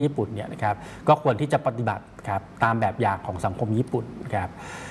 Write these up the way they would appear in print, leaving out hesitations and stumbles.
ญี่ปุ่นเนี่ยนะครับก็ควรที่จะปฏิบัติครับตามแบบอย่างของสังคมญี่ปุ่นนะครับ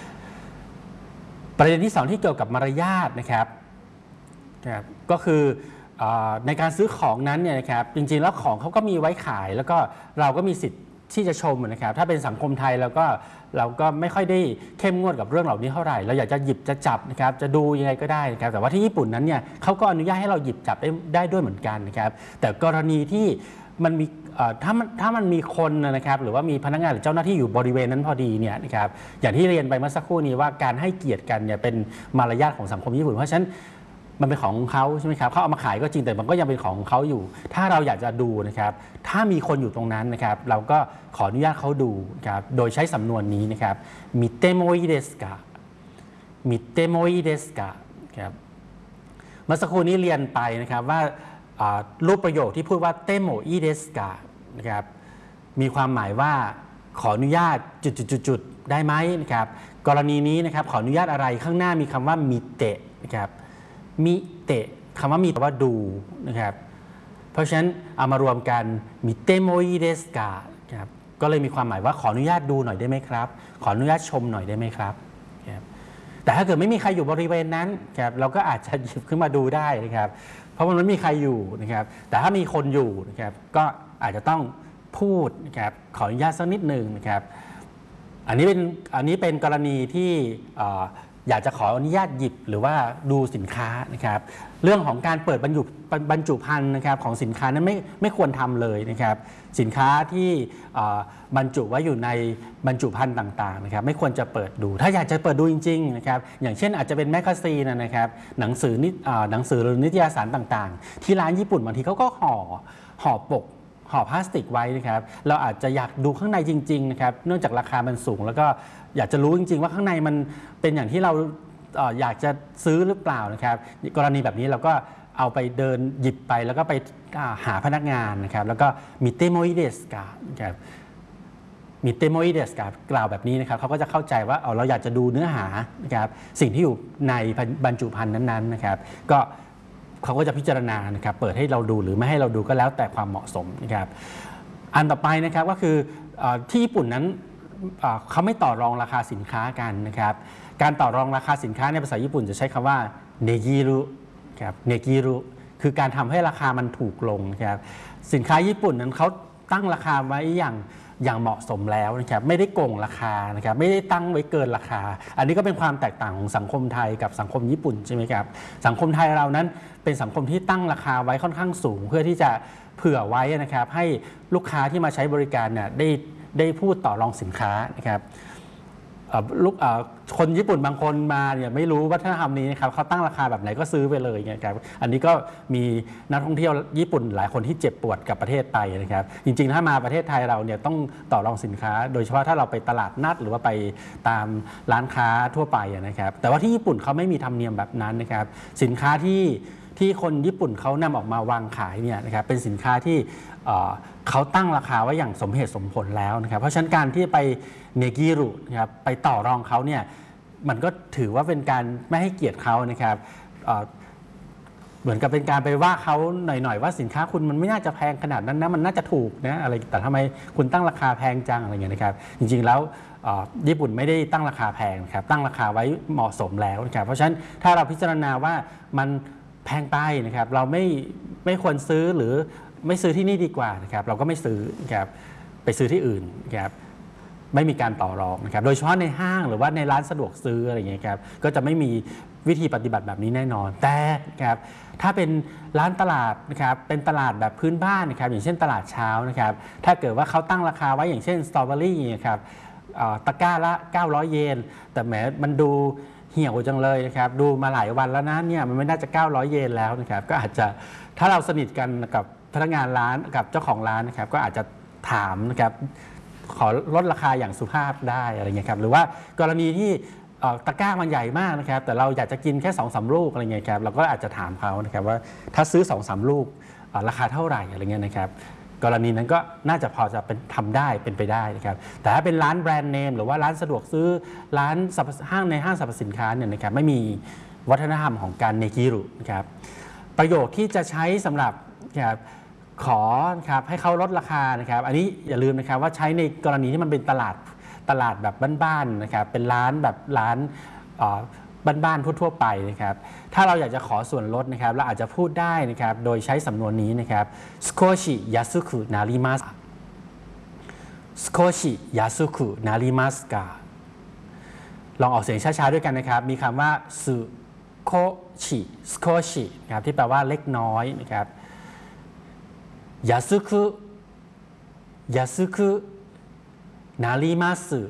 ประเด็นที่2ที่เกี่ยวกับมารยาทนะครับก็คือในการซื้อของนั้นเนี่ยนะครับจริงๆแล้วของเขาก็มีไว้ขายแล้วก็เราก็มีสิทธิ์ที่จะชมนะครับถ้าเป็นสังคมไทยเราก็ไม่ค่อยได้เข้มงวดกับเรื่องเหล่านี้เท่าไหร่เราอยากจะหยิบจะจับนะครับจะดูยังไงก็ได้นะครับแต่ว่าที่ญี่ปุ่นนั้นเนี่ยเขาก็อนุญาตให้เราหยิบจับได้ด้วยเหมือนกันนะครับแต่กรณีที่มันมีถ้ามันมีคนนะครับหรือว่ามีพนักงานหรือเจ้าหน้าที่อยู่บริเวณนั้นพอดีเนี่ยนะครับอย่างที่เรียนไปเมื่อสักครู่นี้ว่าการให้เกียรติกันเนี่ยเป็นมารยาทของสังคมญี่ปุ่นเพราะฉะนั้นมันเป็นของเขาใช่ไหมครับเขาเอามาขายก็จริงแต่มันก็ยังเป็นของเขาอยู่ถ้าเราอยากจะดูนะครับถ้ามีคนอยู่ตรงนั้นนะครับเราก็ขออนุญาตเขาดูครับโดยใช้สำนวนนี้นะครับมิเตโมอิเดสกะมิเตโมอิเดสกะครับเมื่อสักครู่นี้เรียนไปนะครับว่ารูปประโยคที่พูดว่าเตโมอิเดสกะนะครับมีความหมายว่าขออนุญาตจุดๆได้ไหมนะครับกรณีนี้นะครับขออนุญาตอะไรข้างหน้ามีคำว่ามิเตะนะครับมิเตะคำว่ามิแปลว่าดูนะครับเพราะฉะนั้นเอามารวมกันมิเตโมอิเดสกะครับก็เลยมีความหมายว่าขออนุญาตดูหน่อยได้ไหมครับขออนุญาตชมหน่อยได้ไหมครับแต่ถ้าเกิดไม่มีใครอยู่บริเวณนั้นครับเราก็อาจจะหยิบขึ้นมาดูได้นะครับเพราะมันไม่มีใครอยู่นะครับแต่ถ้ามีคนอยู่นะครับก็อาจจะต้องพูดนะครับขออนุญาตสักนิดหนึ่งนะครับอันนี้เป็นกรณีที่อยากจะขออนุญาตหยิบหรือว่าดูสินค้านะครับเรื่องของการเปิดบรรจุภัณฑ์นะครับของสินค้านั้นไม่ควรทำเลยนะครับสินค้าที่บรรจุไว้อยู่ในบรรจุภัณฑ์ต่างๆนะครับไม่ควรจะเปิดดูถ้าอยากจะเปิดดูจริงๆนะครับอย่างเช่นอาจจะเป็นแมกกาซีนนะครับหนังสือหรือนิตยสารต่างๆที่ร้านญี่ปุ่นบางทีเขาก็ห่อปกห่อพลาสติกไว้นะครับเราอาจจะอยากดูข้างในจริงๆนะครับเนื่องจากราคามันสูงแล้วก็อยากจะรู้จริงๆว่าข้างในมันเป็นอย่างที่เราอยากจะซื้อหรือเปล่านะครับกรณีแบบนี้เราก็เอาไปเดินหยิบไปแล้วก็ไปหาพนักงานนะครับแล้วก็มิเตโมอิเดสกะนะครับมิเตโมอิเดสกะกล่าวแบบนี้นะครับเขาก็จะเข้าใจว่าเราอยากจะดูเนื้อหานะครับสิ่งที่อยู่ในบรรจุภัณฑ์นั้นๆนะครับก็เขาก็จะพิจารณานะครับเปิดให้เราดูหรือไม่ให้เราดูก็แล้วแต่ความเหมาะสมนะครับอันต่อไปนะครับก็คือที่ญี่ปุ่นนั้นเขาไม่ต่อรองราคาสินค้ากันนะครับการต่อรองราคาสินค้าในภาษาญี่ปุ่นจะใช้คำว่าเนกิรุครับเนกิรุคือการทำให้ราคามันถูกลงนะครับสินค้าญี่ปุ่นนั้นเขาตั้งราคาไว้อย่างเหมาะสมแล้วนะครับไม่ได้โกงราคานะครับไม่ได้ตั้งไว้เกินราคาอันนี้ก็เป็นความแตกต่างของสังคมไทยกับสังคมญี่ปุ่นใช่ไหมครับสังคมไทยเรานั้นเป็นสังคมที่ตั้งราคาไว้ค่อนข้างสูงเพื่อที่จะเผื่อไว้นะครับให้ลูกค้าที่มาใช้บริการเนี่ยได้พูดต่อรองสินค้านะครับคนญี่ปุ่นบางคนมาเนี่ยไม่รู้วัฒนธรรมนี้นะครับเขาตั้งราคาแบบไหนก็ซื้อไปเลยนะครับอันนี้ก็มีนักท่องเที่ยวญี่ปุ่นหลายคนที่เจ็บปวดกับประเทศไปนะครับจริงๆถ้ามาประเทศไทยเราเนี่ยต้องต่อรองสินค้าโดยเฉพาะถ้าเราไปตลาดนัดหรือว่าไปตามร้านค้าทั่วไปนะครับแต่ว่าที่ญี่ปุ่นเขาไม่มีธรรมเนียมแบบนั้นนะครับสินค้าที่คนญี่ปุ่นเขานำออกมาวางขายเนี่ยนะครับเป็นสินค้าที่เขาตั้งราคาไว้อย่างสมเหตุสมผลแล้วนะครับเพราะฉะนั้นการที่ไปเนกิรุนะครับไปต่อรองเขาเนี่ยมันก็ถือว่าเป็นการไม่ให้เกียรติเขานะครับเหมือนกับเป็นการไปว่าเขาหน่อยๆว่าสินค้าคุณมันไม่น่าจะแพงขนาดนั้นนะมันน่าจะถูกนะอะไรแต่ทำไมคุณตั้งราคาแพงจังอะไรเงี้ยนะครับจริงๆแล้วญี่ปุ่นไม่ได้ตั้งราคาแพงครับตั้งราคาไว้เหมาะสมแล้วนะครับเพราะฉะนั้นถ้าเราพิจารณาว่ามันแพงไปนะครับเราไม่ควรซื้อหรือไม่ซื้อที่นี่ดีกว่านะครับเราก็ไม่ซื้อนะครับไปซื้อที่อื่นนะครับไม่มีการต่อรองนะครับโดยเฉพาะในห้างหรือว่าในร้านสะดวกซื้ออะไรอย่างเงี้ยครับก็จะไม่มีวิธีปฏิบัติแบบนี้แน่นอนแต่ครับถ้าเป็นร้านตลาดนะครับเป็นตลาดแบบพื้นบ้านนะครับอย่างเช่นตลาดเช้านะครับถ้าเกิดว่าเขาตั้งราคาไว้อย่างเช่นสตรอเบอรี่นะครับตะกร้าละ900 เยนแต่แหมมันดูเหี่ยวจังเลยนะครับดูมาหลายวันแล้วนะเนี่ยมันไม่น่าจะ900 เยนแล้วนะครับก็อาจจะถ้าเราสนิทกันกับพนักงานร้านกับเจ้าของร้านนะครับก็อาจจะถามนะครับขอลดราคาอย่างสุภาพได้อะไรเงี้ยครับหรือว่ากรณีที่ตะกร้ามันใหญ่มากนะครับแต่เราอยากจะกินแค่ 2-3 ลูกอะไรเงี้ยครับเราก็อาจจะถามเขานะครับว่าถ้าซื้อ 2-3 ลูกราคาเท่าไหร่อะไรเงี้ยนะครับกรณีนั้นก็น่าจะพอจะทำได้เป็นไปได้นะครับแต่ถ้าเป็นร้านแบรนด์เนมหรือว่าร้านสะดวกซื้อร้านห้างในห้างสรรพสินค้าเนี่ยนะครับไม่มีวัฒนธรรมของการเนกิรุนะครับประโยคที่จะใช้สำหรับขอครับให้เขาลดราคานะครับอันนี้อย่าลืมนะครับว่าใช้ในกรณีที่มันเป็นตลาดแบบบ้านๆนะครับเป็นร้านแบบร้านบ้านๆทั่วๆไปนะครับถ้าเราอยากจะขอส่วนลดนะครับเราอาจจะพูดได้นะครับโดยใช้สำนวนนี้นะครับ少し安くなります少し安くなりますかลองออกเสียงช้าๆด้วยกันนะครับมีคำว่าสุโคชิสโคชินะครับที่แปลว่าเล็กน้อยนะครับยาสุคุนาริมัสึ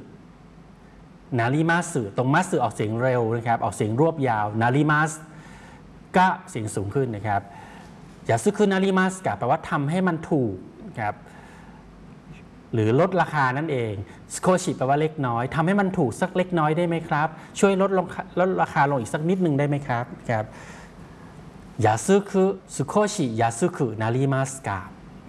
ตรงมัสึออกเสียงเร็วนะครับออกเสียงรวบยาวนาริมัสก็เสียงสูงขึ้นนะครับยาสุคุนาริมัสก็แปลว่าทำให้มันถูกนะครับหรือลดราคานั่นเองสโคชิแปลว่าเล็กน้อยทำให้มันถูกสักเล็กน้อยได้ไหมครับช่วยลดราคาลงอีกสักนิดนึงได้ไหมครับครับยาสุคุสโคชิยาสุคุนาริมัสกะ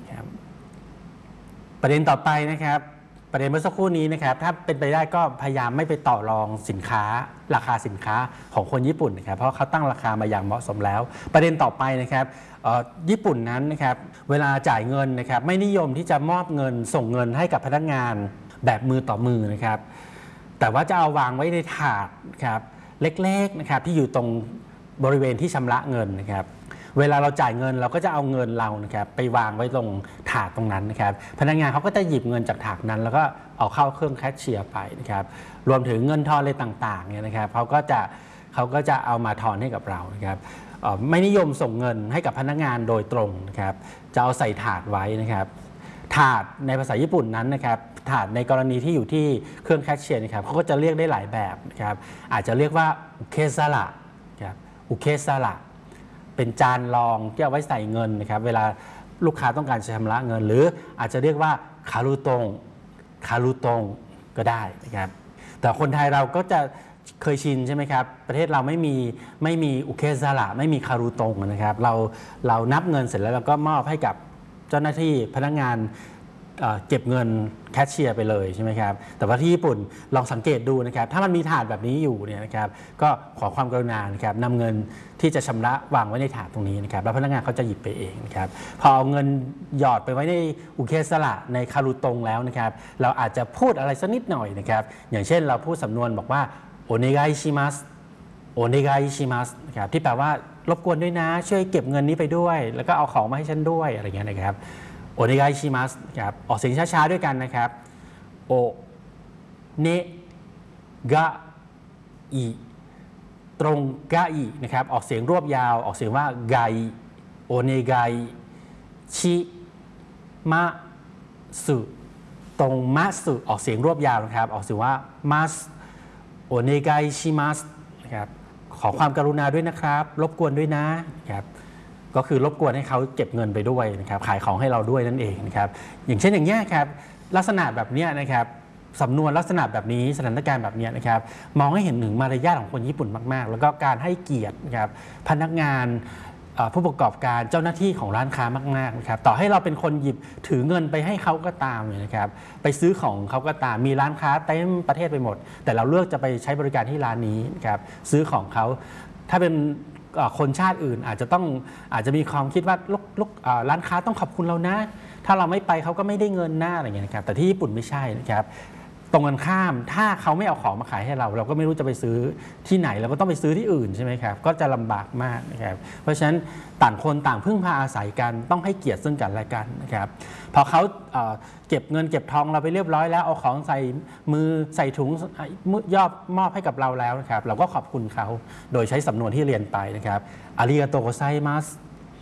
ประเด็นต่อไปนะครับประเด็นเมื่อสักครู่นี้นะครับถ้าเป็นไปได้ก็พยายามไม่ไปต่อรองสินค้าราคาสินค้าของคนญี่ปุ่นนะครับเพราะเขาตั้งราคามาอย่างเหมาะสมแล้วประเด็นต่อไปนะครับญี่ปุ่นนั้นนะครับเวลาจ่ายเงินนะครับไม่นิยมที่จะมอบเงินส่งเงินให้กับพนักงานแบบมือต่อมือนะครับแต่ว่าจะเอาวางไว้ในถาดครับเล็กๆนะครับที่อยู่ตรงบริเวณที่ชำระเงินนะครับเวลาเราจ่ายเงินเราก็จะเอาเงินเรานะครับไปวางไว้ตรงถาดตรงนั้นนะครับพนักงานเขาก็จะหยิบเงินจากถาดนั้นแล้วก็เอาเข้าเครื่องแคชเชียร์ไปนะครับรวมถึงเงินทอนอะไรต่างๆเนี่ยนะครับเขาก็จะเอามาทอนให้กับเรานะครับไม่นิยมส่งเงินให้กับพนักงานโดยตรงนะครับจะเอาใส่ถาดไว้นะครับถาดในภาษาญี่ปุ่นนั้นนะครับถาดในกรณีที่อยู่ที่เครื่องแคชเชียร์นะครับเขาก็จะเรียกได้หลายแบบนะครับอาจจะเรียกว่าอุเคซาระครับอุเคซาระเป็นจานรองที่เอาไว้ใส่เงินนะครับเวลาลูกค้าต้องการจะชำระเงินหรืออาจจะเรียกว่าคารุตงก็ได้นะครับแต่คนไทยเราก็จะเคยชินใช่ไหมครับประเทศเราไม่มีอุเคซาระไม่มีคารุตงนะครับเรานับเงินเสร็จแล้วเราก็มอบให้กับเจ้าหน้าที่พนักงานเก็บเงินแคชเชียร์ไปเลยใช่ไหมครับแต่ว่าที่ญี่ปุ่นลองสังเกตดูนะครับถ้ามันมีถาดแบบนี้อยู่เนี่ยนะครับก็ขอความกรุณานะครับนำเงินที่จะชำระวางไว้ในถาดตรงนี้นะครับแล้วพนักงานเขาจะหยิบไปเองนะครับพอเอาเงินหยอดไปไว้ในอุเคซาระในคารุตงแล้วนะครับเราอาจจะพูดอะไรสักนิดหน่อยนะครับอย่างเช่นเราพูดสำนวนบอกว่าโอเนไกชิมัสนะครับที่แปลว่ารบกวนด้วยนะช่วยเก็บเงินนี้ไปด้วยแล้วก็เอาของมาให้ฉันด้วยอะไรเงี้ยนะครับโอเนไกชิมัสครับออกเสียงช้าๆด้วยกันนะครับโอเนกะอิตรงกะอินะครับออกเสียงรวบยาวออกเสียงว่าไกโอเนไกชิมะสึตรงมะสึออกเสียงรวบยาวนะครับออกเสียงว่ามัสโอเนไกชิมัสนะครับขอความกรุณาด้วยนะครับรบกวนด้วยนะครับก็คือรบกวนให้เขาเก็บเงินไปด้วยนะครับขายของให้เราด้วยนั่นเองนะครับอย่างเช่นอย่างนี้ครับลักษณะแบบนี้นะครับสำนวนลักษณะแบบนี้สถานการณ์แบบนี้นะครับมองให้เห็นถึงมารยาทของคนญี่ปุ่นมากๆแล้วก็การให้เกียรตินะครับพนักงานผู้ประกอบการเจ้าหน้าที่ของร้านค้ามากๆนะครับต่อให้เราเป็นคนหยิบถือเงินไปให้เขาก็ตามนะครับไปซื้อของเขาก็ตามมีร้านค้าเต็มประเทศไปหมดแต่เราเลือกจะไปใช้บริการที่ร้านนี้นะครับซื้อของเขาถ้าเป็นคนชาติอื่นอาจจะมีความคิดว่าร้านค้าต้องขอบคุณเรานะถ้าเราไม่ไปเขาก็ไม่ได้เงินหน้าอะไรอย่างเงี้ยนะครับแต่ที่ญี่ปุ่นไม่ใช่นะครับตรงกันข้ามถ้าเขาไม่เอาของมาขายให้เราก็ไม่รู้จะไปซื้อที่ไหนเราก็ต้องไปซื้อที่อื่นใช่ไหมครับก็จะลำบากมากนะครับเพราะฉะนั้นต่างคนต่างพึ่งพาอาศัยกันต้องให้เกียรติซึ่งกันและกันนะครับพอเขาเก็บเงินเก็บทองเราไปเรียบร้อยแล้วเอาของใส่มือใส่ถุงมอบให้กับเราแล้วนะครับเราก็ขอบคุณเขาโดยใช้สำนวนที่เรียนไปนะครับอาริกาโตโกไซมัส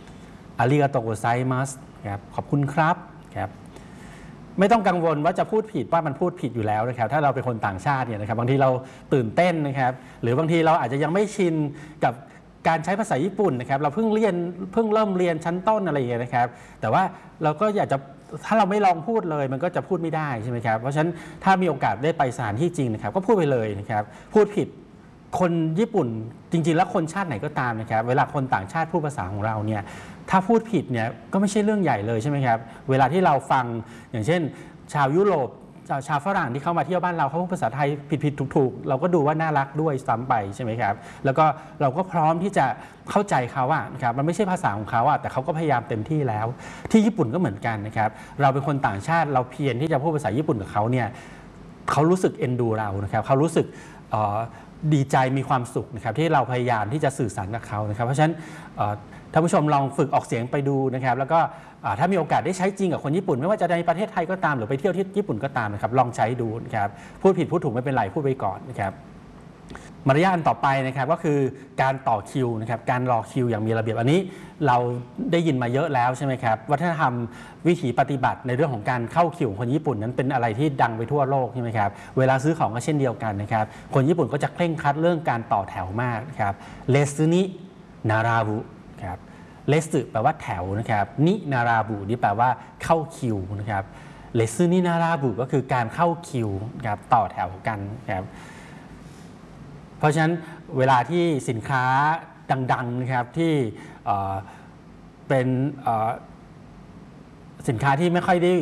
ครับขอบคุณครับครับไม่ต้องกังวลว่าจะพูดผิดว่ามันพูดผิดอยู่แล้วนะครับถ้าเราเป็นคนต่างชาติเนี่ยนะครับบางทีเราตื่นเต้นนะครับหรือบางทีเราอาจจะยังไม่ชินกับการใช้ภาษาญี่ปุ่นนะครับเราเพิ่งเริ่มเรียนชั้นต้นอะไรอย่างเงี้ยนะครับแต่ว่าเราก็อยากจะถ้าเราไม่ลองพูดเลยมันก็จะพูดไม่ได้ใช่ไหมครับเพราะฉะนั้นถ้ามีโอกาสได้ไปสถานที่จริงนะครับก็พูดไปเลยนะครับพูดผิดคนญี่ปุ่นจริงๆแล้วคนชาติไหนก็ตามนะครับเวลาคนต่างชาติพูดภาษาของเราเนี่ยถ้าพูดผิดเนี่ยก็ไม่ใช่เรื่องใหญ่เลยใช่ไหมครับเวลาที่เราฟังอย่างเช่นชาวยุโรปชาวฝรั่งที่เข้ามาเที่ยวบ้านเราเขาพูดภาษาไทยผิดๆถูกๆเราก็ดูว่าน่ารักด้วยซ้ำไปใช่ไหมครับแล้วก็เราก็พร้อมที่จะเข้าใจเขานะครับมันไม่ใช่ภาษาของเขาแต่เขาก็พยายามเต็มที่แล้วที่ญี่ปุ่นก็เหมือนกันนะครับเราเป็นคนต่างชาติเราเพียรที่จะพูดภาษาญี่ปุ่นกับเขาเนี่ยเขารู้สึกเอ็นดูเรานะครับเขารู้สึกดีใจมีความสุขนะครับที่เราพยายามที่จะสื่อสารกับเขานะครับเพราะฉะนั้นท่านผู้ชมลองฝึกออกเสียงไปดูนะครับแล้วก็ถ้ามีโอกาสได้ใช้จริงกับคนญี่ปุ่นไม่ว่าจะในประเทศไทยก็ตามหรือไปเที่ยวที่ญี่ปุ่นก็ตามนะครับลองใช้ดูนะครับพูดผิดพูดถูกไม่เป็นไรพูดไปก่อนนะครับมารยาทต่อไปนะครับก็คือการต่อคิวนะครับการรอคิวอย่างมีระเบียบอันนี้เราได้ยินมาเยอะแล้วใช่ไหมครับวัฒนธรรมวิถีปฏิบัติในเรื่องของการเข้าคิวของคนญี่ปุ่นนั้นเป็นอะไรที่ดังไปทั่วโลกใช่ไหมครับเวลาซื้อของก็เช่นเดียวกันนะครับคนญี่ปุ่นก็จะเคร่งครัดเรื่องการต่อแถวมากนะครับเลซึนินาราบุครับเลสึแปลว่าแถวนะครับนินาราบุนี่แปลว่าเข้าคิวนะครับเลซึนินาราบุก็คือการเข้าคิวครับต่อแถวกันครับเพราะฉะนั้นเวลาที่สินค้าดังๆนะครับที่เป็นสินค้าที่ไม่ค่อยได้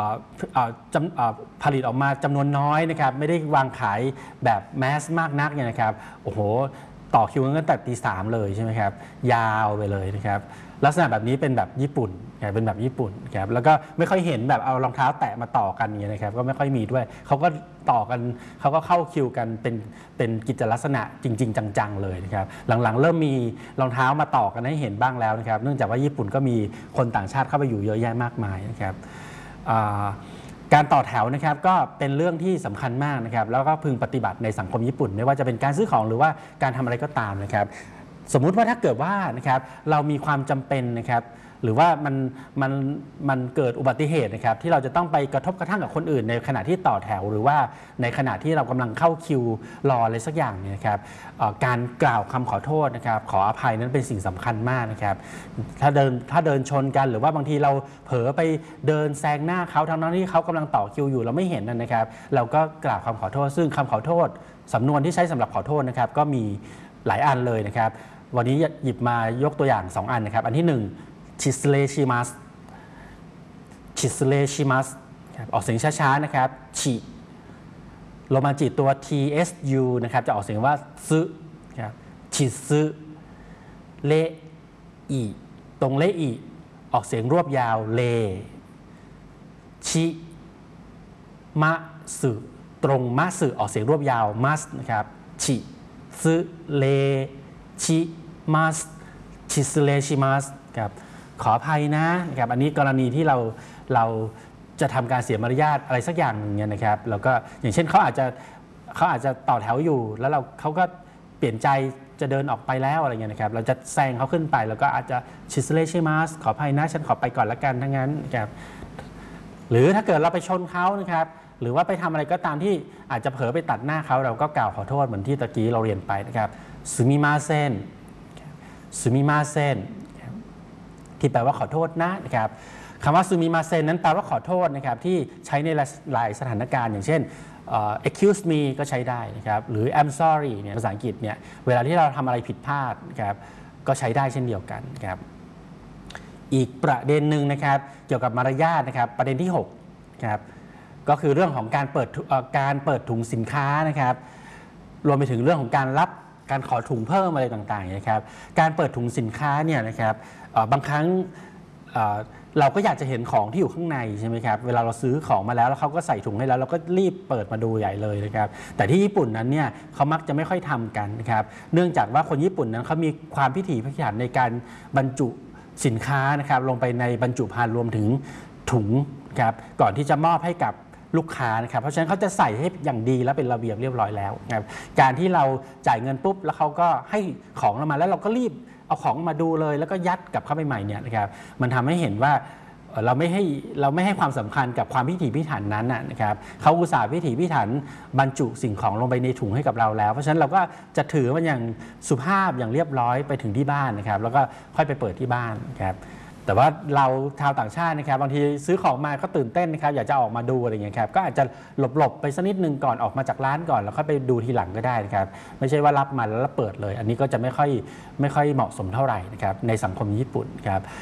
ผลิตออกมาจำนวนน้อยนะครับไม่ได้วางขายแบบแมสมากนักเนี่ยนะครับโอ้โหต่อคิวกันตั้งแต่ตี 3เลยใช่ไหมครับยาวไปเลยนะครับลักษณะแบบนี้เป็นแบบญี่ปุ่นเป็นแบบญี่ปุ่นครับแล้วก็ไม่ค่อยเห็นแบบเอารองเท้าแตะมาต่อกันอย่างเงี้ยนะครับก็ไม่ค่อยมีด้วยเขาก็ต่อกันเขาก็เข้าคิวกันเป็นกิจลักษณะจริงๆจังๆเลยนะครับหลังๆเริ่มมีรองเท้ามาต่อกันให้เห็นบ้างแล้วนะครับเนื่องจากว่าญี่ปุ่นก็มีคนต่างชาติเข้าไปอยู่เยอะแยะมากมายนะครับการต่อแถวนะครับก็เป็นเรื่องที่สำคัญมากนะครับแล้วก็พึงปฏิบัติในสังคมญี่ปุ่นไม่ว่าจะเป็นการซื้อของหรือว่าการทำอะไรก็ตามนะครับสมมุติว่าถ้าเกิดว่านะครับเรามีความจำเป็นนะครับหรือว่ามันเกิดอุบัติเหตุนะครับที่เราจะต้องไปกระทบกระทั่งกับคนอื่นในขณะที่ต่อแถวหรือว่าในขณะที่เรากำลังเข้าคิวรออะไรสักอย่างเนี่ยนะครับการกล่าวคำขอโทษนะครับขออภัยนั้นเป็นสิ่งสำคัญมากนะครับถ้าเดินชนกันหรือว่าบางทีเราเผลอไปเดินแซงหน้าเขาทั้งนั้นที่เขากำลังต่อคิวอยู่เราไม่เห็นนะครับเราก็กล่าวคำขอโทษซึ่งคำขอโทษสำนวนที่ใช้สำหรับขอโทษนะครับก็มีหลายอันเลยนะครับวันนี้หยิบมายกตัวอย่าง2อันนะครับอันที่1ชิสเลชิมัสชิสเลชิมัสออกเสียงช้าๆนะครับชิโรมันจิตัว tsu นะครับจะออกเสียงว่าซึครับชิซึเลอิตรงเลอิออกเสียงรวบยาวเลชิมะสึตรงมะสึออกเสียงรวบยาวมัสนะครับชิซึเลชิมัสชิสเลชิมัสครับขออภัยนะครับอันนี้กรณีที่เราจะทำการเสียมารยาทอะไรสักอย่างหนึ่งเนี่ยนะครับแล้วก็อย่างเช่นเขาอาจจะต่อแถวอยู่แล้วเขาก็เปลี่ยนใจจะเดินออกไปแล้วอะไรเงี้ยนะครับเราจะแซงเขาขึ้นไปแล้วก็อาจจะชิสเลชิมัสขออภัยนะฉันขอไปก่อนละกันทั้งนั้นนะครับหรือถ้าเกิดเราไปชนเขานะครับหรือว่าไปทำอะไรก็ตามที่อาจจะเผลอไปตัดหน้าเขาเราก็กล่าวขอโทษเหมือนที่ตะกี้เราเรียนไปนะครับซึมิมาเซนซึมิมาเซนที่แปลว่าขอโทษนะครับคำว่าซึมิมาเซนนั้นแปลว่าขอโทษนะครับที่ใช้ในหลายสถานการณ์อย่างเช่นexcuse me ก็ใช้ได้นะครับหรือ I'm sorry เนี่ยภาษาอังกฤษเนี่ยเวลาที่เราทำอะไรผิดพลาดนะครับก็ใช้ได้เช่นเดียวกันครับอีกประเด็นหนึ่งนะครับเกี่ยวกับมารยาทนะครับประเด็นที่6ครับก็คือเรื่องของการเปิดถุงสินค้านะครับรวมไปถึงเรื่องของการขอถุงเพิ่มอะไรต่างๆนะครับการเปิดถุงสินค้าเนี่ยนะครับบางครั้งเราก็อยากจะเห็นของที่อยู่ข้างในใช่ไหมครับเวลาเราซื้อของมาแล้วเขาก็ใส่ถุงให้แล้วเราก็รีบเปิดมาดูใหญ่เลยนะครับแต่ที่ญี่ปุ่นนั้นเนี่ยเขามักจะไม่ค่อยทำกันนะครับเนื่องจากว่าคนญี่ปุ่นนั้นเขามีความพิถีพิถันในการบรรจุสินค้านะครับลงไปในบรรจุภัณฑ์รวมถึงถุงครับก่อนที่จะมอบให้กับลูกค้านะครับเพราะฉะนั้นเขาจะใส่ให้อย่างดีและเป็นระเบียบเรียบร้อยแล้วนะครับการที่เราจ่ายเงินปุ๊บแล้วเขาก็ให้ของเรามาแล้วเราก็รีบเอาของมาดูเลยแล้วก็ยัดกลับเข้าไปใหม่เนี่ยนะครับมันทำให้เห็นว่าเราไม่ให้ความสำคัญกับความพิถีพิถันนั้นนะครับเขาอุตส่าห์พิถีพิถันบรรจุสิ่งของลงไปในถุงให้กับเราแล้วเพราะฉะนั้นเราก็จะถือมันอย่างสุภาพอย่างเรียบร้อยไปถึงที่บ้านนะครับแล้วก็ค่อยไปเปิดที่บ้านครับแต่ว่าเราชาวต่างชาตินะครับบางทีซื้อของมาก็ตื่นเต้นนะครับอยากจะออกมาดูอะไรอย่างเงี้ยครับก็อาจจะหลบไปสักนิดนึงก่อนออกมาจากร้านก่อนแล้วค่อยไปดูทีหลังก็ได้นะครับไม่ใช่ว่ารับมาแล้วเปิดเลยอันนี้ก็จะไม่ค่อยเหมาะสมเท่าไหร่นะครับในสังคมญี่ปุ่นครับ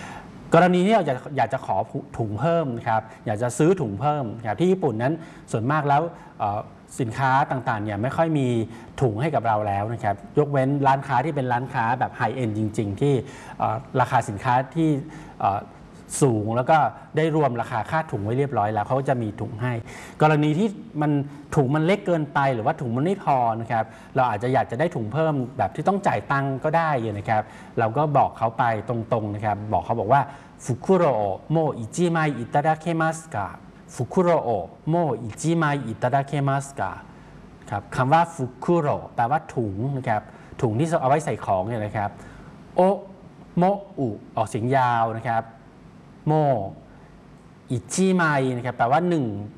กรณีที่เราอยากจะขอถุงเพิ่มนะครับอยากจะซื้อถุงเพิ่มนะครับที่ญี่ปุ่นนั้นส่วนมากแล้วสินค้าต่างๆเนี่ยไม่ค่อยมีถุงให้กับเราแล้วนะครับยกเว้นร้านค้าที่เป็นร้านค้าแบบไฮเอ็นจริงๆที่ราคาสินค้าที่สูงแล้วก็ได้รวมราคาค่าถุงไว้เรียบร้อยแล้วเขาจะมีถุงให้กรณีที่ถุงมันเล็กเกินไปหรือว่าถุงมันไม่พอนะครับเราอาจจะอยากจะได้ถุงเพิ่มแบบที่ต้องจ่ายตังก็ได้นะครับเราก็บอกเขาไปตรงๆนะครับบอกว่าฟุคุโรโอโมอิจิไมอิตาดาเคมัสกะฟุคุโรโอโมอิจิไมอิตาดาเคมัสกะครับคำว่าฟุคุโรแปลว่าถุงนะครับถุงที่เอาไว้ใส่ของเนี่ยนะครับโอโมอุออกเสียงยาวนะครับโมอิจิไมนะครับแปลว่า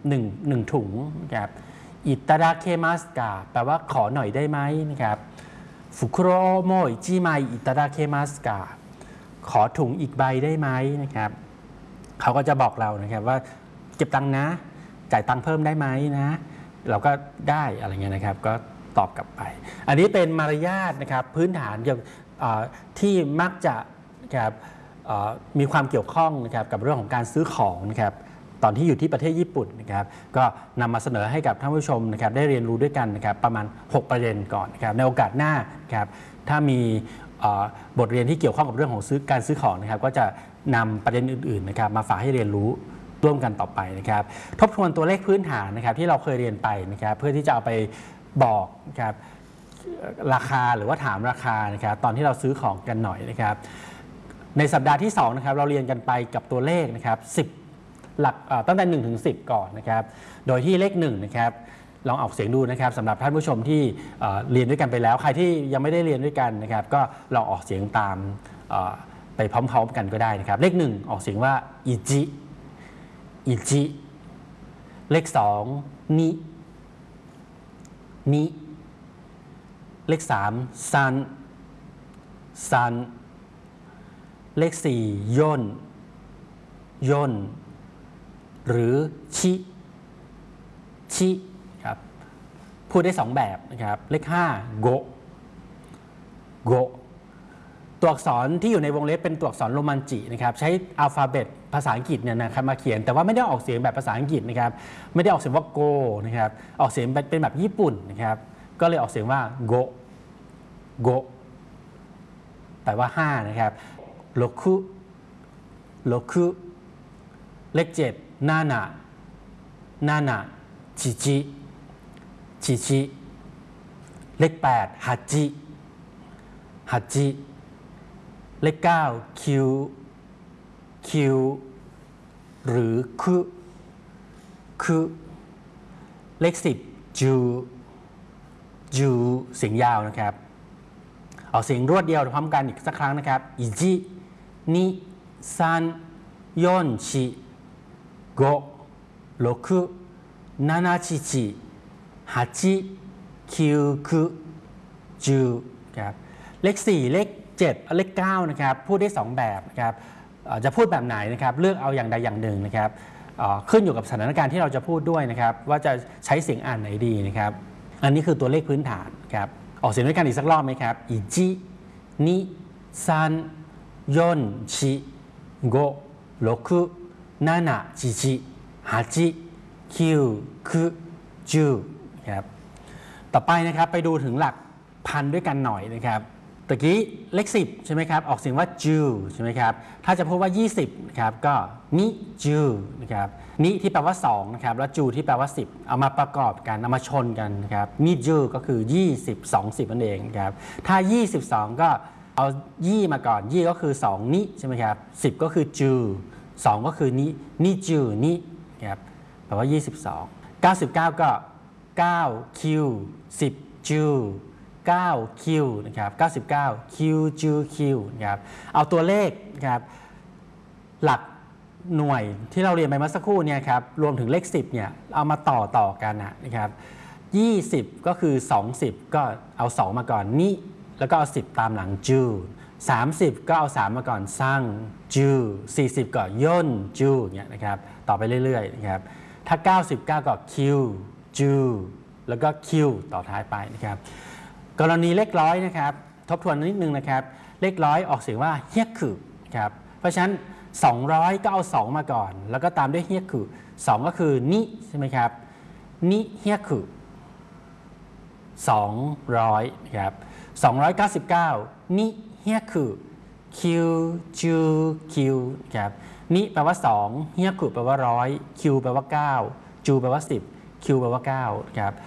1ถุงนะครับอิตาดาเคมัสกะแปลว่าขอหน่อยได้ไหมนะครับฟุคุโรโมอิจิไมอิตาดาเคมัสกะขอถุงอีกใบได้ไหมนะครับเขาก็จะบอกเรานะครับว่าเก็บตังค์นะจ่ายตังค์เพิ่มได้ไหมนะเราก็ได้อะไรเงี้ยนะครับก็ตอบกลับไปอันนี้เป็นมารยาทนะครับพื้นฐานที่มักจะนะครับมีความเกี่ยวข้องนะครับกับเรื่องของการซื้อของนะครับตอนที่อยู่ที่ประเทศญี่ปุ่นนะครับก็นำมาเสนอให้กับท่านผู้ชมนะครับได้เรียนรู้ด้วยกันนะครับประมาณ6ประเด็นก่อนนะครับในโอกาสหน้านะครับถ้ามีบทเรียนที่เกี่ยวข้องกับเรื่องของการซื้อของนะครับก็จะนำประเด็นอื่นๆนะครับมาฝากให้เรียนรู้ร่วมกันต่อไปนะครับทบทวนตัวเลขพื้นฐานนะครับที่เราเคยเรียนไปนะครับเพื่อที่จะเอาไปบอกนะครับราคาหรือว่าถามราคานะครับตอนที่เราซื้อของกันหน่อยนะครับในสัปดาห์ที่2นะครับเราเรียนกันไปกับตัวเลขนะครับ10หลักตั้งแต่1ถึง10ก่อนนะครับโดยที่เลข1นะครับลองออกเสียงดูนะครับสำหรับท่านผู้ชมที่เรียนด้วยกันไปแล้วใครที่ยังไม่ได้เรียนด้วยกันนะครับก็ลองออกเสียงตามไปพร้อมๆกันก็ได้นะครับเลข1ออกเสียงว่าอิจิอิจิเลข2นินิเลข3ซันซันเลข4ย่นย่นหรือชิชิครับพูดได้2แบบนะครับเลข5โกโกตัวอักษรที่อยู่ในวงเล็บเป็นตัวอักษรโรมันจินะครับใช้อัลฟาเบตภาษาอังกฤษเนี่ยนะครับมาเขียนแต่ว่าไม่ได้ออกเสียงแบบภาษาอังกฤษนะครับไม่ได้ออกเสียงว่าโกนะครับออกเสียงเป็นแบบญี่ปุ่นนะครับก็เลยออกเสียงว่าโกโกแปลว่า5นะครับโลคุโลคุเลข7นานะนานะจิจิจิจิเลข8ฮัจิฮัจิเลข9คิวคิวหรือคุคุเลข10จูจูเสียงยาวนะครับออกเสียงรวดเดียวพร้อมกันอีกสักครั้งนะครับอิจินิซันยอนชิโกโลคุนานาชิจิฮัจิคิวคุจูครับเลข4เลข7เลข9นะครับพูดได้2แบบนะครับจะพูดแบบไหนนะครับเลือกเอาอย่างใดอย่างหนึ่งนะครับขึ้นอยู่กับสถานการณ์ที่เราจะพูดด้วยนะครับว่าจะใช้เสียงอ่านไหนดีนะครับอันนี้คือตัวเลขพื้นฐานครับออกเสียงด้วยกันอีกสักรอบไหมครับอิจินิซันยอนชิโกโลคุนานะจิจิฮัจิคิวคุจูครับต่อไปนะครับไปดูถึงหลักพันด้วยกันหน่อยนะครับตะกี้เลข10ใช่ไหมครับออกเสียงว่าจูใช่ไหมครับถ้าจะพูดว่า20นะครับก็นิจูนะครับนิที่แปลว่า2นะครับแล้วจูที่แปลว่า10เอามาประกอบกันเอามาชนกันนะครับนิจูก็คือ20 20นั่นเองครับถ้า22ก็เอายี่มาก่อนยี่ก็คือ2นิใช่ไหมครับ10ก็คือจู2ก็คือนิจูนิครับแปลว่า22 99ก็9คิว10จู9คิวนะครับ99คิวจูคิวนะครับเอาตัวเลขนะครับหลักหน่วยที่เราเรียนไปเมื่อสักครู่เนี่ยครับรวมถึงเลข10เนี่ยเอามาต่อกันนะครับ20ก็คือ20ก็เอา2มาก่อนนี่แล้วก็เอา10ตามหลังจู30ก็เอา3มาก่อนซังจู40ก็ย่นจูเนี่ยนะครับต่อไปเรื่อยๆนะครับถ้า99ก็คิวจูแล้วก็คิวต่อท้ายไปนะครับกรณีเลขร้อยนะครับทบทวนนิดนึงนะครับเลขร้อยออกเสียงว่าเฮียคือครับเพราะฉะนั้น 200ก็เอา2มาก่อนแล้วก็ตามด้วยเฮียคือ2ก็คือนิใช่ไหมครับนิเฮียคือ200นะครับ299นิเฮียคือคิวจูคิวครับนิแปลว่า2เฮียคือแปลว่า100คิวแปลว่า9จูแปลว่า10คิวแปลว่า9ครับ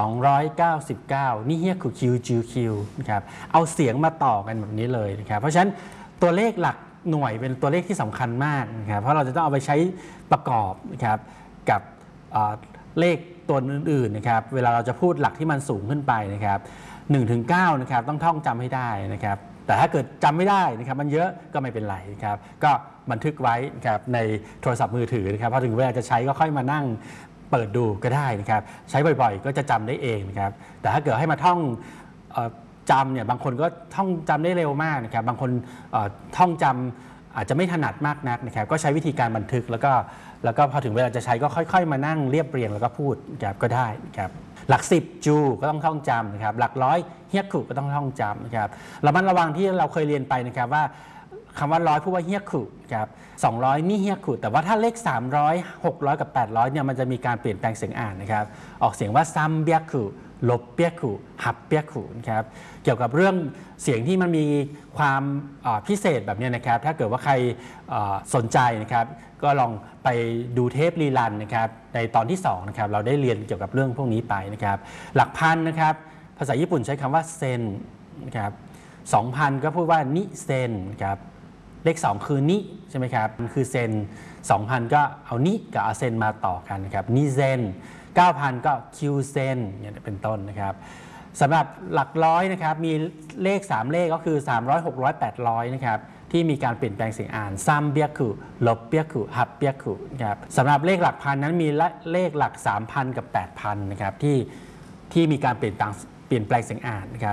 299นี่เฮียคือคิวจูคิวนะครับเอาเสียงมาต่อกันแบบนี้เลยนะครับเพราะฉะนั้นตัวเลขหลักหน่วยเป็นตัวเลขที่สำคัญมากนะครับเพราะเราจะต้องเอาไปใช้ประกอบนะครับกับเลขตัวอื่นๆนะครับเวลาเราจะพูดหลักที่มันสูงขึ้นไปนะครับ1 ถึง 9นะครับต้องท่องจำให้ได้นะครับแต่ถ้าเกิดจำไม่ได้นะครับมันเยอะก็ไม่เป็นไรนะครับก็บันทึกไว้นะครับในโทรศัพท์มือถือนะครับพอถึงเวลาจะใช้ก็ค่อยมานั่งเปิดดูก็ได้นะครับใช้บ่อยๆก็จะจำได้เองนะครับแต่ถ้าเกิดให้มาท่องจำเนี่ยบางคนก็ท่องจำได้เร็วมากนะครับบางคนท่องจำอาจจะไม่ถนัดมากนักนะครับก็ใช้วิธีการบันทึกแล้วก็พอถึงเวลาจะใช้ก็ค่อยๆมานั่งเรียบเรียงแล้วก็พูดนะครับก็ได้นะครับหลัก10จูก็ต้องท่องจำนะครับหลักร้อยเฮียคุก็ต้องท่องจำนะครับระมัดระวังที่เราเคยเรียนไปนะครับว่าคำว่า100พูดว่าเฮียคุครับ200นี่เฮียคุแต่ว่าถ้าเลข300 600กับ800เนี่ยมันจะมีการเปลี่ยนแปลงเสียงอ่านนะครับออกเสียงว่าซัมเบียคุลบเปียคุหับเปียคุนะครับเกี่ยวกับเรื่องเสียงที่มันมีความพิเศษแบบนี้นะครับถ้าเกิดว่าใครสนใจนะครับก็ลองไปดูเทปรีรันนะครับในตอนที่2นะครับเราได้เรียนเกี่ยวกับเรื่องพวกนี้ไปนะครับหลักพันนะครับภาษาญี่ปุ่นใช้คำว่าเซนนะครับ2,000ก็พูดว่านิเซนครับเลข2คือนิใช่ไหมครับคือเซน 2,000 ก็เอานิกับเอาเซนมาต่อกันนะครับนิเซน 9,000 ก็คิวเซนเนี่ยเป็นต้นนะครับสำหรับหลักร้อยนะครับมีเลข3เลขก็คือ300 600 800นะครับที่มีการเปลี่ยนแปลงเสียงอ่านซัมเบียคุลบเบียคุฮับเบียคุนะครับสำหรับเลขหลักพันนั้นมีเลขหลัก 3,000 กับ 8,000นะครับที่มีการเปลี่ยนแปลงเสียงอ่านนะครับ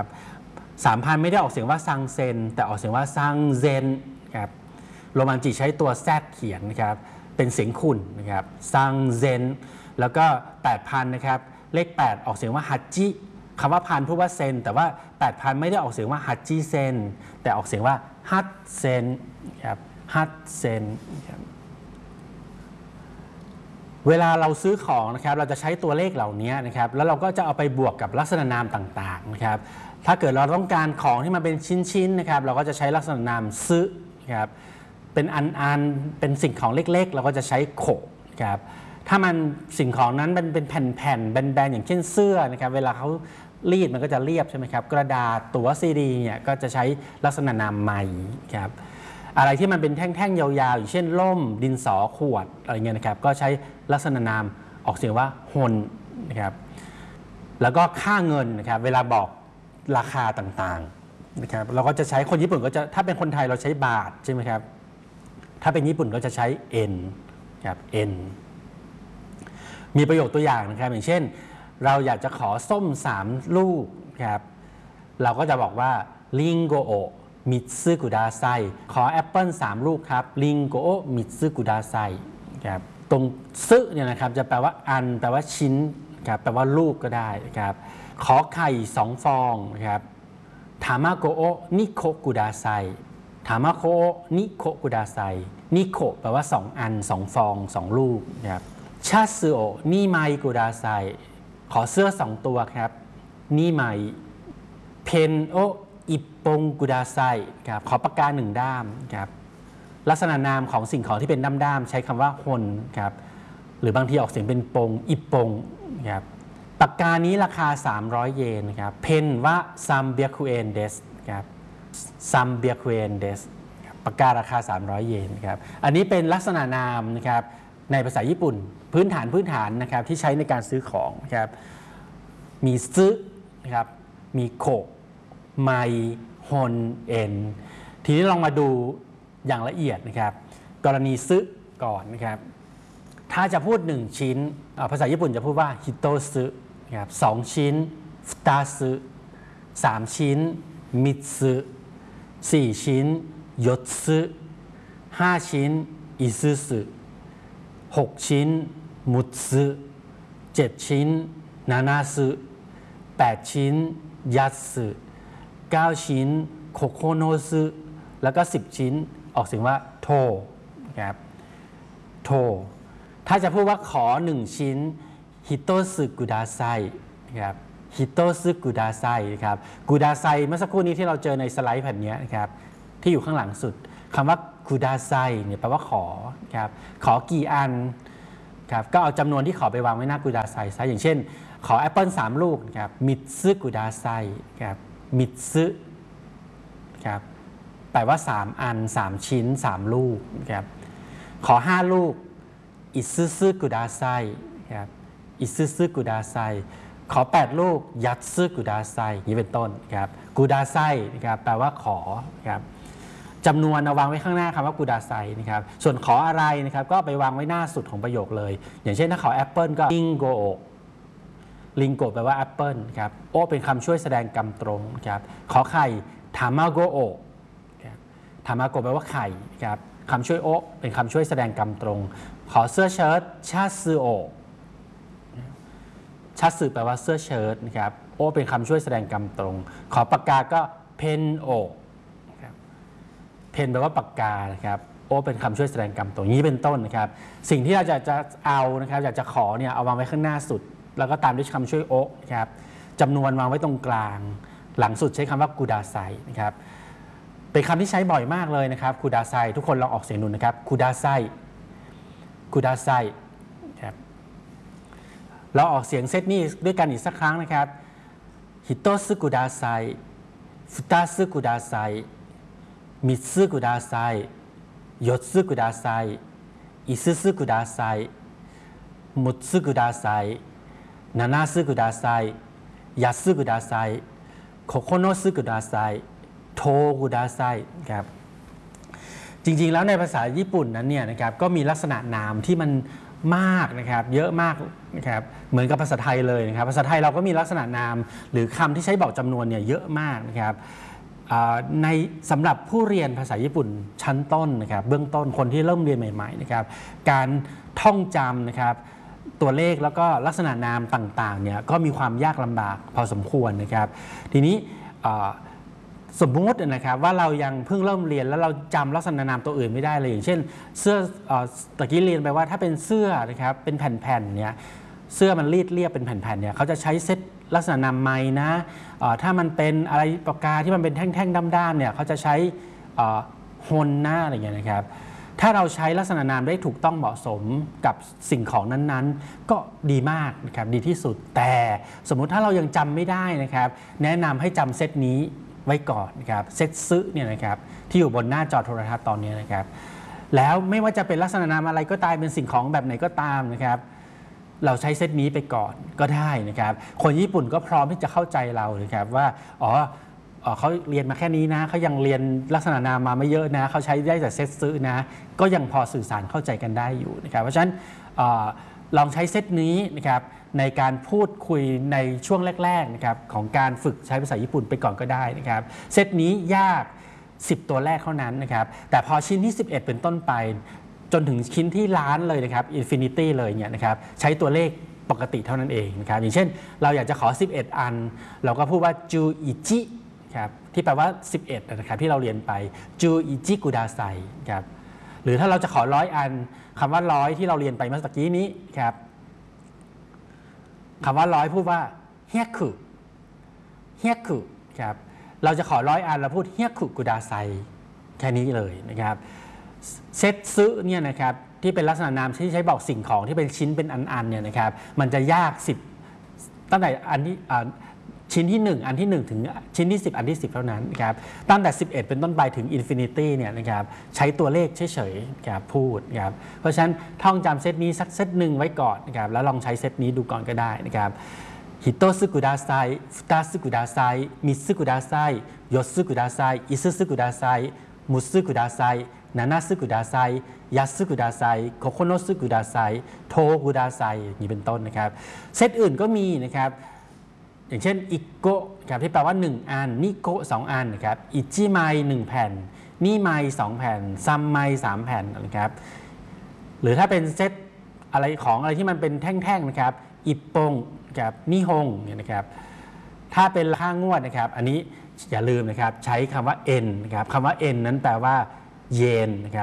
3,000 ไม่ได้ออกเสียงว่าซังเซนแต่ออกเสียงว่าซังเซนครับโรมันจิใช้ตัวแซดเขียนนะครับเป็นเสียงขุ่นนะครับซังเซนแล้วก็ 8,000 นะครับเลข 8 ออกเสียงว่าฮัจจิคำว่าพันพูดว่าเซนแต่ว่า 8,000 ไม่ได้ออกเสียงว่าฮัจจิเซนแต่ออกเสียงว่าฮัตเซนครับฮัตเซนครับเวลาเราซื้อของนะครับเราจะใช้ตัวเลขเหล่านี้นะครับแล้วเราก็จะเอาไปบวกกับลักษณะนามต่างๆนะครับถ้าเกิดเราต้องการของที่มันเป็นชิ้นๆนะครับเราก็จะใช้ลักษณะนามซึครับเป็นอันเป็นสิ่งของเล็กๆเราก็จะใช้โขครับถ้ามันสิ่งของนั้นมันเป็นแผ่นๆแบนๆอย่างเช่นเสื้อนะครับเวลาเขารีดมันก็จะเรียบใช่ไหมครับกระดาษตั๋วซีดีเนี่ยก็จะใช้ลักษณะนามไมครับอะไรที่มันเป็นแท่งๆยาวๆอย่างเช่นล่มดินสอขวดอะไรเงี้ยนะครับก็ใช้ลักษณะนามออกเสียงว่าฮนนะครับแล้วก็ค่าเงินนะครับเวลาบอกราคาต่างๆนะครับเราก็จะใช้คนญี่ปุ่นก็จะถ้าเป็นคนไทยเราใช้บาทใช่ไหมครับถ้าเป็นญี่ปุ่นก็จะใช้เอ็นครับเอ็นมีประโยคตัวอย่างนะครับอย่างเช่นเราอยากจะขอส้ม3ลูกครับเราก็จะบอกว่าลิงโกโอมิตซึกุดาไซขอแอปเปิล3ลูกครับลิงโกโอมิตซึกุดาไซครับตรงซึเนี่ยนะครับจะแปลว่าอันแปลว่าชิ้นครับแปลว่าลูกก็ได้ครับขอไข่2ฟองนะครับทามาโกโอนิโคกุดาไซทามาโกโอนิโคกุดาไซนิโคแปลว่า2อัน2ฟอง2ลูกนะครับชาซึโอนิไมกุดาไซขอเสื้อ2ตัวครับนิไมเพนโออิปปงกุดาไซครับขอปากกา1ด้ามครับลักษณะนามของสิ่งของที่เป็นด้ามๆใช้คำว่าฮนครับหรือบางทีออกเสียงเป็นปงอิปปงครับปากกานี้ราคา300 เยนนะครับเพนว่าซัมเบียคูเอนเดสครับซัมเบียคูเอนเดสปากการาคา300 เยนครับอันนี้เป็นลักษณะนามนะครับในภาษาญี่ปุ่นพื้นฐานนะครับที่ใช้ในการซื้อของนะครับมีซึนะครับมีโคไมฮอนเอ็นทีนี้ลองมาดูอย่างละเอียดนะครับกรณีซึก่อนนะครับถ้าจะพูด1ชิ้นภาษาญี่ปุ่นจะพูดว่าฮิโตซึนะครับ2ชิ้นฟุตาซึ3ชิ้นมิตซึ4ชิ้นยตซึ5ชิ้นอิซึซึ6ชิ้นมุตซึ7ชิ้นนานาซึ8ชิ้นยัตซึ9ชิ้นโคโคโนซึแล้วก็10ชิ้นออกเสียงว่าโทนะครับโทถ้าจะพูดว่าขอ1ชิ้นฮิโตสึกุดาไซนะครับฮิโตสึกุดาไซนะครับกุดาไซเมื่อสักครู่นี้ที่เราเจอในสไลด์แผ่นนี้นะครับที่อยู่ข้างหลังสุดคำว่ากุดาไซเนี่ยแปลว่าขอครับขอกี่อันครับก็เอาจำนวนที่ขอไปวางไว้หน้ากุดาไซซะอย่างเช่นขอแอปเปิล3ลูกครับมิตซึกุดาไซครับมิตซึครับแปลว่า3อัน3ชิ้น3ลูกครับขอ5ลูกอิซึซึกุดาไซครับอิซึซึกุดาไซขอ8ลูกยัตซึกุดาไซนี้เป็นต้นครับกุดาไซนะครับแปลว่าขอครับจำนวนเอาวางไว้ข้างหน้าคำว่ากุดาไซนะครับส่วนขออะไรนะครับก็ไปวางไว้หน้าสุดของประโยคเลยอย่างเช่นถ้าขอแอปเปิลก็ลิงโกลิงโกแปลว่าแอปเปิลครับโอเป็นคำช่วยแสดงกรรมตรงครับขอไข่ทามาโกโอทามาโกแปลว่าไข่ครับคำช่วยโอเป็นคำช่วยแสดงกรรมตรงขอเสื้อเชิ้ตชาซึโอชาซึแปลว่าเสื้อเชิ้ตนะครับโอเป็นคำช่วยแสดงกรรมตรงขอปากกาก็เพนโอเพนแปลว่าปากกานะครับโอเป็นคำช่วยแสดงกรรมตรงนี้เป็นต้นนะครับสิ่งที่เราจะเอานะครับอยากจะขอเนี่ยเอาวางไว้ข้างหน้าสุดแล้วก็ตามด้วยคำช่วยโอนะครับจำนวนวางไว้ตรงกลางหลังสุดใช้คำว่ากุดาไซนะครับเป็นคำที่ใช้บ่อยมากเลยนะครับกุดาไซทุกคนลองออกเสียงดูนะครับกุดาไซกุดาไซครับเราออกเสียงเซตนี้ด้วยกันอีกสักครั้งนะครับฮิโตสึกุดาไซฟุตาสึกุดาไซมิสึกุดาไซยตสึกุดาไซอิซึสึกุดาไซมุตสึกุดาไซนานาสึกุดาไซยัตสึกุดาไซโคโคโนสึกุดาไซโทกุดาไซครับจริงๆแล้วในภาษาญี่ปุ่นนั้นเนี่ยนะครับก็มีลักษณะนามที่มันมากนะครับเยอะมากนะครับเหมือนกับภาษาไทยเลยนะครับภาษาไทยเราก็มีลักษณะนามหรือคำที่ใช้บอกจำนวนเนี่ยเยอะมากนะครับในสำหรับผู้เรียนภาษาญี่ปุ่นชั้นต้นนะครับเบื้องต้นคนที่เริ่มเรียนใหม่ๆนะครับการท่องจำนะครับตัวเลขแล้วก็ลักษณะนามต่างๆเนี่ยก็มีความยากลำบากพอสมควรนะครับทีนี้สมมตินะครับว่าเรายังเพิ่งเริ่มเรียนแล้วเราจำลักษณะนามตัวอื่นไม่ได้เลยอย่างเช่นเสื้อตะกี้เรียนไปว่าถ้าเป็นเสื้อนะครับเป็นแผ่นๆเนี่ยเสื้อมันรีดเรียบเป็นแผ่นๆเนี่ยเขาจะใช้เซตลักษณะนามไม้นะถ้ามันเป็นอะไรปากกาที่มันเป็นแท่งๆด้านๆเนี่ยเขาจะใช้ฮนหน้าอะไรอย่างเงี้ยนะครับถ้าเราใช้ลักษณะนามได้ถูกต้องเหมาะสมกับสิ่งของนั้นๆก็ดีมากนะครับดีที่สุดแต่สมมุติถ้าเรายังจำไม่ได้นะครับแนะนำให้จำเซตนี้ไว้ก่อนนะครับเซตซึเนี่ยนะครับที่อยู่บนหน้าจอโทรทัศน์ตอนนี้นะครับแล้วไม่ว่าจะเป็นลักษณะนามอะไรก็ตามเป็นสิ่งของแบบไหนก็ตามนะครับเราใช้เซตนี้ไปก่อนก็ได้นะครับคนญี่ปุ่นก็พร้อมที่จะเข้าใจเรานะครับว่าเขาเรียนมาแค่นี้นะเขายังเรียนลักษณะนามมาไม่เยอะนะเขาใช้ได้แต่เซตซึนะก็ยังพอสื่อสารเข้าใจกันได้อยู่นะครับเพราะฉะนั้นลองใช้เซตนี้นะครับในการพูดคุยในช่วงแรกๆนะครับของการฝึกใช้ภาษาญี่ปุ่นไปก่อนก็ได้นะครับเซตนี้ยาก10ตัวแรกเท่านั้นนะครับแต่พอชิ้นที่11เป็นต้นไปจนถึงชิ้นที่ล้านเลยนะครับอินฟินิตี้เลยเนี่ยนะครับใช้ตัวเลขปกติเท่านั้นเองนะครับอย่างเช่นเราอยากจะขอ11อันเราก็พูดว่าจูอิจิครับที่แปลว่า11นะครับที่เราเรียนไปจูอิจิกุดาไซครับหรือถ้าเราจะขอ100อันคำว่า100ที่เราเรียนไปเมื่อกี้นี้ครับคำว่า100พูดว่าเฮียคุเฮียคุครับเราจะขอ100อันเราพูดเฮียคุกุดาไซแค่นี้เลยนะครับเซตซึเนี่ยนะครับที่เป็นลักษณะนามที่ใช้บอกสิ่งของที่เป็นชิ้นเป็นอันๆเนี่ยนะครับมันจะยาก10ตั้งแต่อันที่ชิ้นที่1อันที่1ถึงชิ้นที่10อันที่10เท่านั้นนะครับตั้งแต่11เป็นต้นไปถึงอินฟินิตี้เนี่ยนะครับใช้ตัวเลขเฉยๆครับพูดครับเพราะฉะนั้นท่องจำเซตนี้สักเซตหนึ่งไว้ก่อนนะครับแล้วลองใช้เซตนี้ดูก่อนก็ได้นะครับฮิโตสึกุดาไซฟุตาสึกุดาไซมิสึกุดาไซยตสึกุดาไซอิซึสึกุดาไซมุสึกุดาไซนานาสึกุดาไซยัตสึกุดาไซโคโคโนสึกุดาไซโทกุดาไซนี่เป็นต้นนะครับเซตอื่นก็มีนะครับอย่างเช่นอิโกะครับที่แปลว่า1อันนิโกะ2อันนะครับอิจิไม1แผ่นนี่ไม2แผ่นซัมไม3แผ่นนะครับหรือถ้าเป็นเซตอะไรของอะไรที่มันเป็นแท่งๆนะครับอิปปงกับนิฮงเนี่ยนะครับถ้าเป็นค่างวดนะครับอันนี้อย่าลืมนะครับใช้คำว่า n นะครับคำว่า n นั้นแปลว่าเยนนะครับ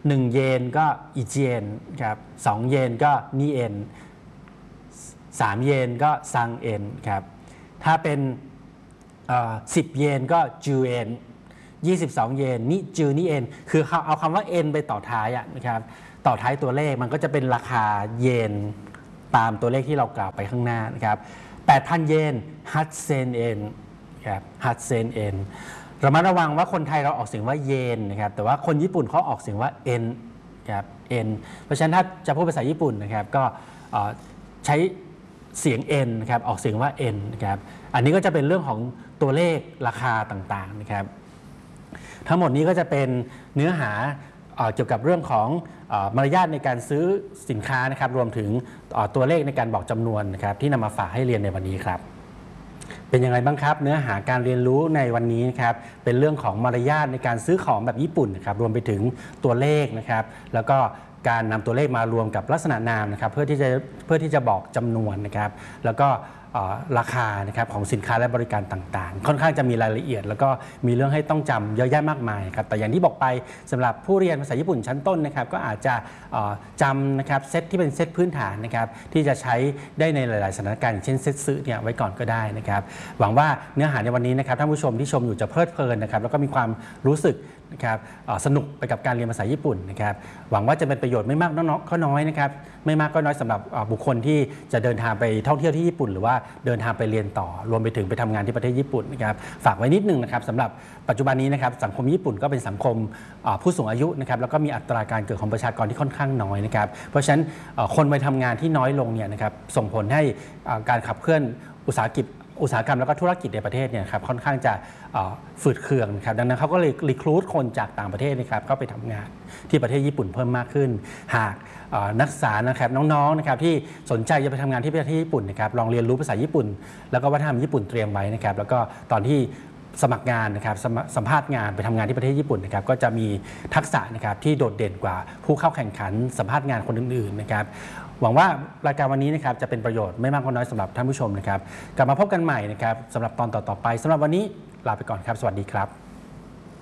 1เยนก็อีเจนครับ2เยนก็นีเอ็น3เยนก็ซังเอ็นครับถ้าเป็น10เยนก็จูเอ็น22เยนนี่จูนี่เอ็นคือเอาคำว่า n ไปต่อท้ายนะครับต่อท้ายตัวเลขมันก็จะเป็นราคาเยนตามตัวเลขที่เรากล่าวไปข้างหน้านะครับ 8,000 เยนฮัตเซนเอ็นครับฮัตเซนเอ็นระมัดระวังว่าคนไทยเราออกเสียงว่าเยนนะครับแต่ว่าคนญี่ปุ่นเขาออกเสียงว่า n ครับ n เพราะฉะนั้นถ้าจะพูดภาษาญี่ปุ่นนะครับก็ใช้เสียง n นะครับออกเสียงว่า n นะครับอันนี้ก็จะเป็นเรื่องของตัวเลขราคาต่างๆนะครับทั้งหมดนี้ก็จะเป็นเนื้อหาเกี่ยวกับเรื่องของมารยาทในการซื้อสินค้านะครับรวมถึงตัวเลขในการบอกจำนวนนะครับที่นำมาฝากให้เรียนในวันนี้ครับเป็นยังไงบ้างครับเนื้อหาการเรียนรู้ในวันนี้นะครับเป็นเรื่องของมารยาทในการซื้อของแบบญี่ปุ่นนะครับรวมไปถึงตัวเลขนะครับแล้วก็การนำตัวเลขมารวมกับลักษณะนามนะครับเพื่อที่จะบอกจำนวนนะครับแล้วก็ราคานะครับของสินค้าและบริการต่างๆค่อนข้างจะมีรายละเอียดแล้วก็มีเรื่องให้ต้องจำเยอะแยะมากมายครับแต่อย่างที่บอกไปสำหรับผู้เรียนภาษาญี่ปุ่นชั้นต้นนะครับก็อาจจะจำนะครับเซตที่เป็นเซตพื้นฐานนะครับที่จะใช้ได้ในหลายๆสถานการณ์อย่างเช่นเซตซื้อเนี่ยไว้ก่อนก็ได้นะครับหวังว่าเนื้อหาในวันนี้นะครับท่านผู้ชมที่ชมอยู่จะเพลิดเพลินนะครับแล้วก็มีความรู้สึกนะครับสนุกไปกับการเรียนภาษาญี่ปุ่นนะครับหวังว่าจะเป็นประโยชน์ไม่มากก็น้อยนะครับไม่มากก็น้อยสำหรับบุคคลที่จะเดินทางไปท่องเที่ยวที่ญี่ปุ่นหรือว่าเดินทางไปเรียนต่อรวมไปถึงไปทำงานที่ประเทศญี่ปุ่นนะครับฝากไว้นิดนึงนะครับสำหรับปัจจุบันนี้นะครับสังคมญี่ปุ่นก็เป็นสังคมผู้สูงอายุนะครับแล้วก็มีอัตราการเกิดของประชากรที่ค่อนข้างน้อยนะครับเพราะฉะนั้นคนไปทำงานที่น้อยลงเนี่ยนะครับส่งผลให้การขับเคลื่อนอุตสาหกรรมแล้วก็ธุรกิจในประเทศเนี่ยครับค่อนข้างจะฝืดเคืองนะครับดังนั้นเขาก็เลยรีครูทคนจากต่างประเทศนะครับเข้าไปทำงานที่ประเทศญี่ปุ่นเพิ่มมากขึ้นหากนักศึกษานะครับน้องๆนะครับที่สนใจจะไปทำงานที่ประเทศญี่ปุ่นนะครับลองเรียนรู้ภาษาญี่ปุ่นแล้วก็วัฒนธรรมญี่ปุ่นเตรียมไว้นะครับแล้วก็ตอนที่สมัครงานนะครับสัมภาษณ์งานไปทำงานที่ประเทศญี่ปุ่นนะครับก็จะมีทักษะนะครับที่โดดเด่นกว่าผู้เข้าแข่งขันสัมภาษณ์งานคนอื่นๆนะครับหวังว่ารายการวันนี้นะครับจะเป็นประโยชน์ไม่มากก็น้อยสำหรับท่านผู้ชมนะครับกลับมาพบกันใหม่นะครับสำหรับตอนต่อๆไปสำหรับวันนี้ลาไปก่อนครับสวัสดีครับ